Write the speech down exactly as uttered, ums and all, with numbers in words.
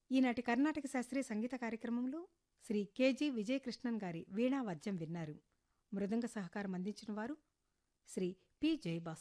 ఈనాటి కర్ణాటక శాస్త్రీయ సంగీత కార్యక్రమంలో శ్రీ కెజి విజయకృష్ణన్ గారి వీణా వాద్యం విన్నారు. మృదంగ సహకారం అందించిన వారు శ్రీ పి జయభాస్కర్.